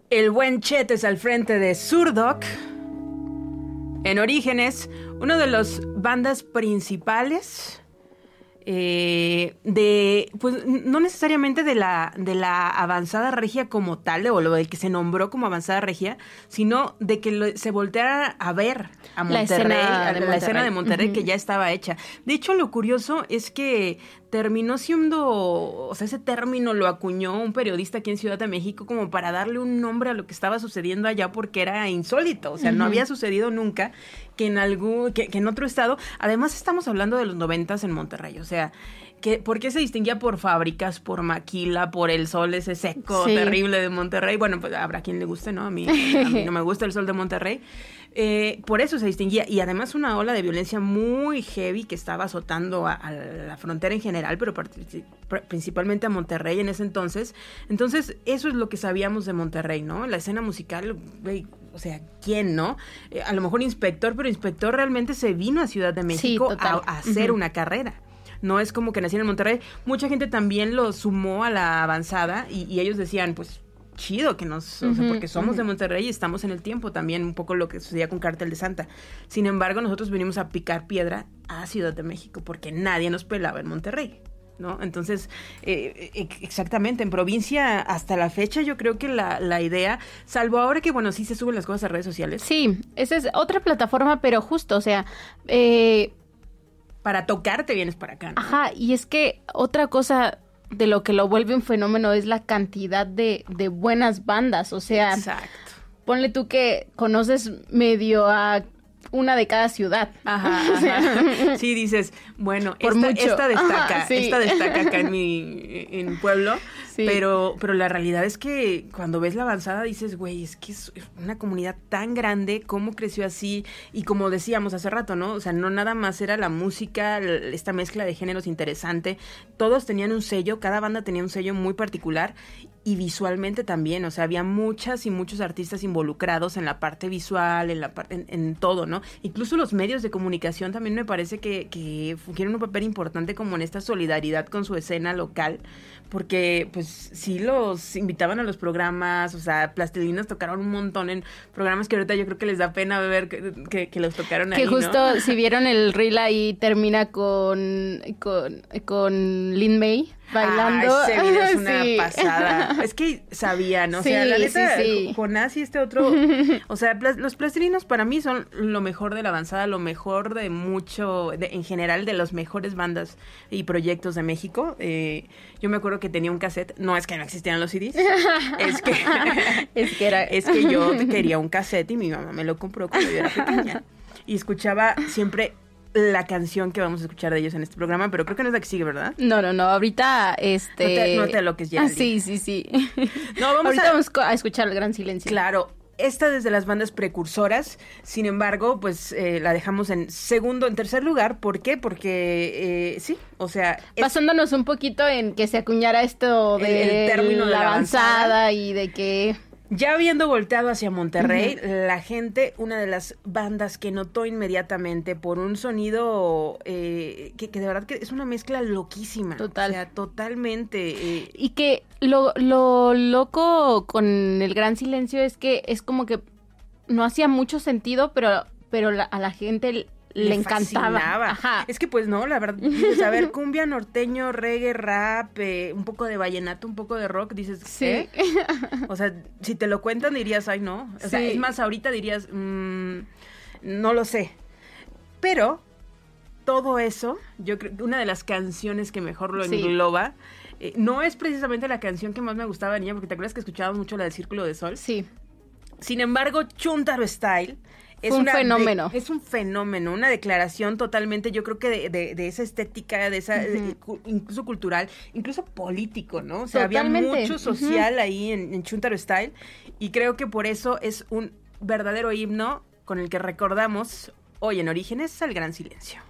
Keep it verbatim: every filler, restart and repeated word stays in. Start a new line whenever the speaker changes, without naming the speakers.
El buen Chetes al frente de Zurdok. En Orígenes, uno de los bandas principales eh, de, pues no necesariamente de la, de la avanzada regia como tal, o lo del que se nombró como avanzada regia, sino de que lo, se volteara a ver a Monterrey,
la escena de
a la
Monterrey,
escena de Monterrey uh-huh. que ya estaba hecha. De hecho, lo curioso es que terminó siendo, o sea, ese término lo acuñó un periodista aquí en Ciudad de México como para darle un nombre a lo que estaba sucediendo allá porque era insólito, o sea, uh-huh. no había sucedido nunca que en algún, que, que en otro estado, además estamos hablando de los noventas en Monterrey, o sea, que ¿por qué se distinguía por fábricas, por maquila, por el sol ese seco, sí. terrible de Monterrey? Bueno, pues habrá quien le guste, ¿no? A mí, a mí no me gusta el sol de Monterrey. Eh, por eso se distinguía, y además una ola de violencia muy heavy que estaba azotando a, a la frontera en general, pero partic- principalmente a Monterrey en ese entonces. Entonces, eso es lo que sabíamos de Monterrey, ¿no? La escena musical, güey, o sea, ¿quién, no? Eh, a lo mejor Inspector, pero Inspector realmente se vino a Ciudad de México sí, a, a hacer uh-huh. una carrera. No es como que nacieron en Monterrey. Mucha gente también lo sumó a la avanzada y, y ellos decían, pues, chido que nos, uh-huh, o sea, porque somos uh-huh. de Monterrey y estamos en el tiempo también, un poco lo que sucedía con Cártel de Santa. Sin embargo, nosotros venimos a picar piedra a Ciudad de México porque nadie nos pelaba en Monterrey, ¿no? Entonces, eh, exactamente, en provincia hasta la fecha yo creo que la, la idea, salvo ahora que, bueno, sí se suben las cosas a redes sociales.
Sí, esa es otra plataforma, pero justo, o sea, eh...
para tocarte vienes para acá, ¿no?
Ajá, y es que otra cosa de lo que lo vuelve un fenómeno es la cantidad de, de buenas bandas, o sea,
exacto.
Ponle tú que conoces medio a una de cada ciudad.
Ajá, o sea, ajá. Sí, dices, bueno,
Por
esta,
mucho.
esta destaca,
Ajá, sí.
esta destaca acá en mi en mi pueblo, sí. pero, pero la realidad es que cuando ves la avanzada dices, güey, es que es una comunidad tan grande, cómo creció así, y como decíamos hace rato, ¿no? O sea, no nada más era la música, esta mezcla de géneros interesante, todos tenían un sello, cada banda tenía un sello muy particular, y visualmente también, o sea, había muchas y muchos artistas involucrados en la parte visual, en la parte, en, en todo, ¿no? Incluso los medios de comunicación también me parece que, que fungieron un papel importante como en esta solidaridad con su escena local, porque pues sí los invitaban a los programas, o sea, Plastilinas tocaron un montón en programas que ahorita yo creo que les da pena ver que, que, que los tocaron ahí,
que justo,
¿no?
Si vieron el reel ahí termina con, con, con Lin May bailando.
Ah, ese video es una
sí.
pasada. Es que sabía, ¿no? O
Sí,
sea, la neta,
sí, sí.
Jonás y este otro, o sea, plas, los plastilinos para mí son lo mejor de la avanzada, lo mejor de mucho, de, en general, de las mejores bandas y proyectos de México. Eh, yo me acuerdo que tenía un cassette, no es que no existieran los C Ds, es que,
es que era,
es que yo quería un cassette y mi mamá me lo compró cuando yo era pequeña. Y escuchaba siempre la canción que vamos a escuchar de ellos en este programa, pero creo que no es la que sigue, ¿verdad?
No, no, no, ahorita, este...
No te, no te lo que es ya.
Ah, sí, sí, sí.
No, vamos
ahorita
a...
vamos a escuchar El Gran Silencio.
Claro, esta desde las bandas precursoras, sin embargo, pues eh, la dejamos en segundo, en tercer lugar. ¿Por qué? Porque, eh, sí, o sea...
Es... Basándonos un poquito en que se acuñara esto de
el, el término de
la
la
avanzada,
avanzada
y de que...
Ya habiendo volteado hacia Monterrey, uh-huh. la gente, una de las bandas que notó inmediatamente por un sonido eh, que, que de verdad que es una mezcla loquísima.
Total.
O sea, totalmente. Eh.
Y que lo, lo loco con El Gran Silencio es que es como que no hacía mucho sentido, pero, pero la, a la gente le, le encantaba.
Ajá. Es que pues no, la verdad, dices, a ver, cumbia, norteño, reggae, rap, eh, un poco de vallenato, un poco de rock, dices,
sí.
¿eh? O sea, si te lo cuentan dirías, ay no. O
sí.
sea, es más, ahorita dirías, mmm, no lo sé. Pero todo eso, yo creo que una de las canciones que mejor lo
sí.
engloba, eh, no es precisamente la canción que más me gustaba de niña, porque te acuerdas que escuchábamos mucho la de Círculo de Sol.
Sí.
Sin embargo, Chuntaro Style es
un
una
fenómeno.
De, es un fenómeno, una declaración totalmente, yo creo que de, de, de esa estética, de esa, uh-huh. de, incluso cultural, incluso político, ¿no? O sea, totalmente. Había mucho social uh-huh. ahí en, en Chuntaro Style, y creo que por eso es un verdadero himno con el que recordamos hoy en Orígenes al Gran Silencio.